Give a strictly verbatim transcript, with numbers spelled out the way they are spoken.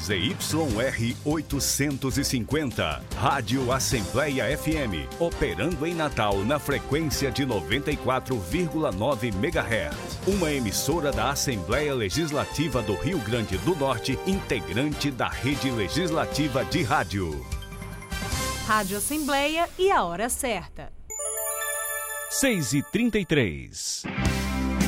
Z Y R oitocentos e cinquenta, Rádio Assembleia F M, operando em Natal na frequência de noventa e quatro vírgula nove megahertz. Uma emissora da Assembleia Legislativa do Rio Grande do Norte, integrante da Rede Legislativa de Rádio. Rádio Assembleia e a hora certa. seis e trinta e três.